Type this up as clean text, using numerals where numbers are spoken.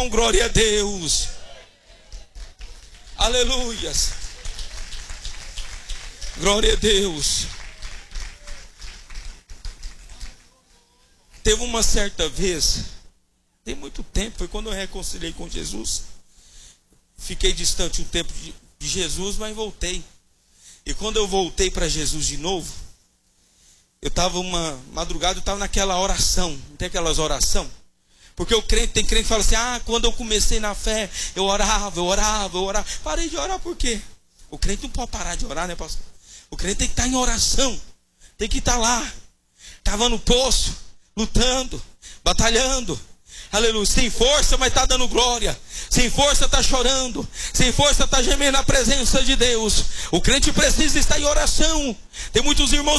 um glória a Deus? Aleluias. Glória a Deus. Teve uma certa vez, tem muito tempo, foi quando eu reconciliei com Jesus. Fiquei distante um tempo de Jesus, mas voltei. E quando eu voltei para Jesus de novo, eu estava uma madrugada, eu estava naquela oração. Não tem aquelas orações? Porque tem crente que fala assim, quando eu comecei na fé, eu orava. Parei de orar por quê? O crente não pode parar de orar, né, pastor? O crente tem que estar em oração. Tem que estar lá, cavando poço, lutando, batalhando. Aleluia, sem força, mas está dando glória. Sem força está chorando. Sem força está gemendo na presença de Deus. O crente precisa estar em oração. Tem muitos irmãos